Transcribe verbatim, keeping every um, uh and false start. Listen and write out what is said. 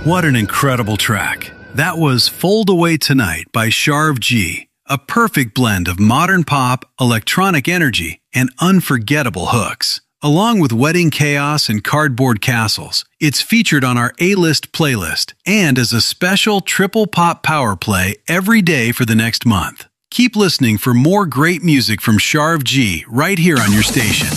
What an incredible track. That was Fold Away Tonight by Sharv G, a perfect blend of modern pop, electronic energy, and unforgettable hooks. Along with Wedding Chaos and Cardboard Castles, it's featured on our A-List playlist and as a special triple pop power play every day for the next month. Keep listening for more great music from Sharv G right here on your station.